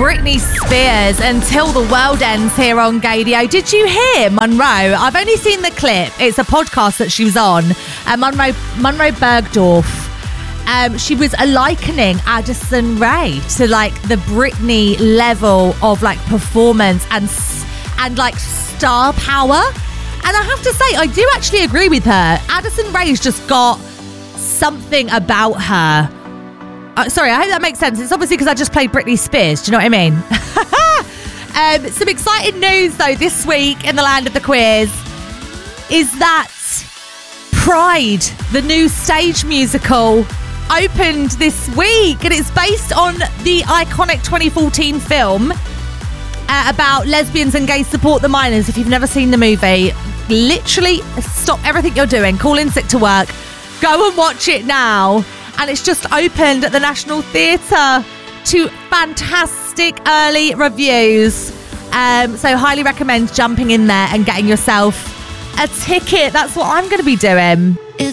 Britney Spears, Until the World Ends, here on Gaydio. Did you hear Monroe? I've only seen the clip. It's a podcast that she was on. Monroe Bergdorf. She was likening Addison Rae to like the Britney level of like performance and like star power. And I have to say, I do actually agree with her. Addison Rae's just got something about her. Sorry, I hope that makes sense. It's obviously because I just played Britney Spears. Do you know what I mean? Some exciting news, though, this week in the land of the queers is that Pride, the new stage musical, opened this week. And it's based on the iconic 2014 film about lesbians and gay support the minors. If you've never seen the movie, literally stop everything you're doing. Call in sick to work. Go and watch it now. And it's just opened at the National Theatre to fantastic early reviews. So highly recommend jumping in there and getting yourself a ticket. That's what I'm going to be doing.